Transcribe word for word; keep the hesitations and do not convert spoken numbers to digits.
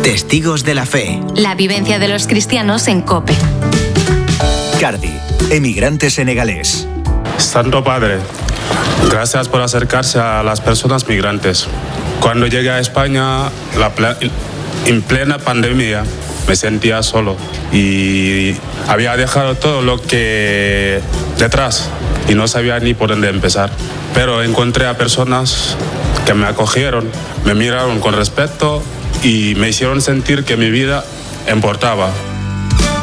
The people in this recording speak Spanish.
Testigos de la Fe. La vivencia de los cristianos en COPE. Cardi, emigrante senegalés. Santo Padre, gracias por acercarse a las personas migrantes. Cuando llegué a España, la ple- en plena pandemia, me sentía solo y había dejado todo lo que detrás y no sabía ni por dónde empezar. Pero encontré a personas que me acogieron, me miraron con respeto y me hicieron sentir que mi vida importaba.